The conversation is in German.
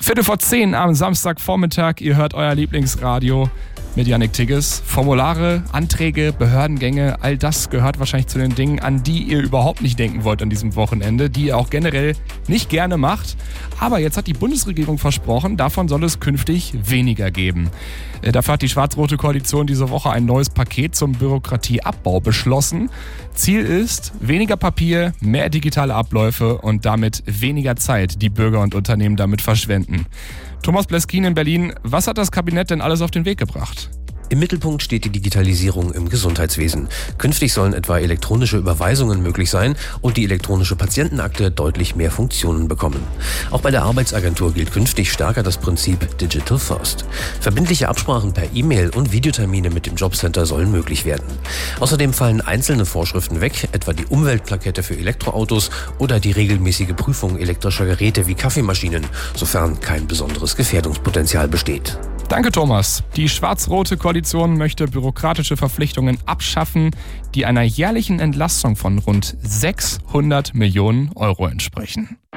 10:15 am Samstagvormittag. Ihr hört euer Lieblingsradio mit Yannick Tigges. Formulare, Anträge, Behördengänge, all das gehört wahrscheinlich zu den Dingen, an die ihr überhaupt nicht denken wollt an diesem Wochenende, die ihr auch generell nicht gerne macht. Aber jetzt hat die Bundesregierung versprochen, davon soll es künftig weniger geben. Dafür hat die schwarz-rote Koalition diese Woche ein neues Paket zum Bürokratieabbau beschlossen. Ziel ist weniger Papier, mehr digitale Abläufe und damit weniger Zeit, die Bürger und Unternehmen damit verschwenden. Thomas Bleskin in Berlin, was hat das Kabinett denn alles auf den Weg gebracht? Im Mittelpunkt steht die Digitalisierung im Gesundheitswesen. Künftig sollen etwa elektronische Überweisungen möglich sein und die elektronische Patientenakte deutlich mehr Funktionen bekommen. Auch bei der Arbeitsagentur gilt künftig stärker das Prinzip Digital First. Verbindliche Absprachen per E-Mail und Videotermine mit dem Jobcenter sollen möglich werden. Außerdem fallen einzelne Vorschriften weg, etwa die Umweltplakette für Elektroautos oder die regelmäßige Prüfung elektrischer Geräte wie Kaffeemaschinen, sofern kein besonderes Gefährdungspotenzial besteht. Danke, Thomas. Die schwarz-rote Koalition möchte bürokratische Verpflichtungen abschaffen, die einer jährlichen Entlastung von rund 600 Millionen Euro entsprechen.